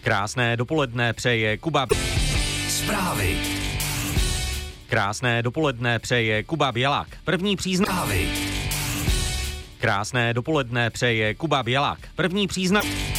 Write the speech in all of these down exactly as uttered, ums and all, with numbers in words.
Krásné dopoledne přeje Kuba. Zprávy. Krásné dopoledne přeje Kuba Bělák. První příznak. Zprávy. Krásné dopoledne přeje Kuba Bělák. První příznak.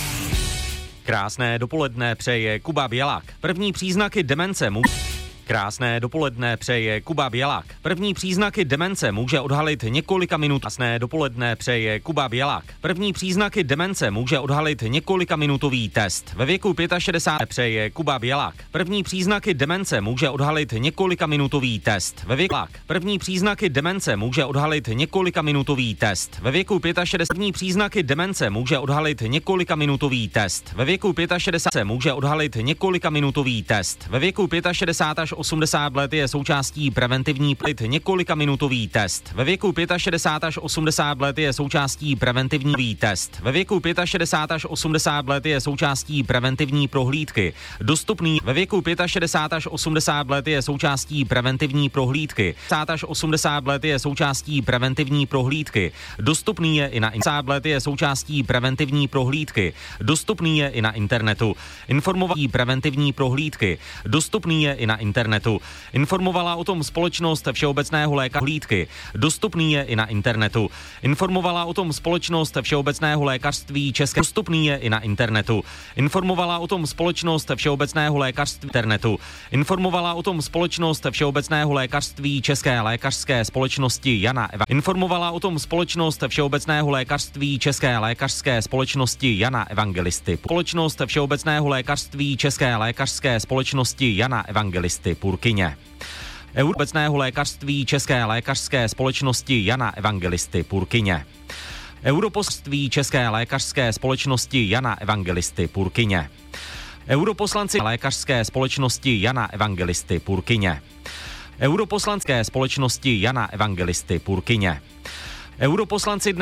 Krásné dopoledne přeje Kuba Bělák. První příznaky demence mu... Krásné dopoledne přeje Kuba Bělák. První příznaky demence může odhalit několika minut. Krásné dopoledne přeje Kuba Bělák. První příznaky demence může odhalit několika minutový test. Ve věku šedesát pět přeje Kuba Bělák. První příznaky demence může odhalit několika minutový test. Ve věku První příznaky demence může odhalit několika minutový test. Ve věku šedesát pět První příznaky demence může odhalit několika minutový test. Ve věku šedesát pět může odhalit několika minutový test. Ve věku šedesát pět až osmdesát let je součástí preventivní plit několika minutový test. Ve věku šedesát pět až osmdesát let je součástí preventivní test. Ve věku šedesát pět až osmdesát let je součástí preventivní prohlídky. Dostupný ve věku šedesát pět až osmdesát let je součástí preventivní prohlídky. šedesát až osmdesát let je součástí preventivní prohlídky. Dostupný je i na šedesát let je součástí preventivní prohlídky. Dostupný je i na internetu. Informování preventivní prohlídky. Dostupný je i na internetu. Informovala o tom společnost Všeobecného lékařství hlídky. Dostupný je i na internetu. Informovala o tom společnost Všeobecného lékařství České. Dostupný je i na internetu. Informovala o tom společnost Všeobecného lékařství internetu. Informovala o tom společnost Všeobecného lékařství České lékařské společnosti Jana Eva. Informovala o tom společnost Všeobecného lékařství České lékařské společnosti Jana Evangelisty. Společnost Všeobecného lékařství České lékařské společnosti Jana Evangelisty Purkyně. Všeobecného lékařství České lékařské společnosti Jana Evangelisty Purkyně. Europoslanství České lékařské společnosti Jana Evangelisty Purkyně. Europoslanci lékařské společnosti Jana Evangelisty Purkyně. Europoslanské společnosti Jana Evangelisty Purkyně. Europoslanci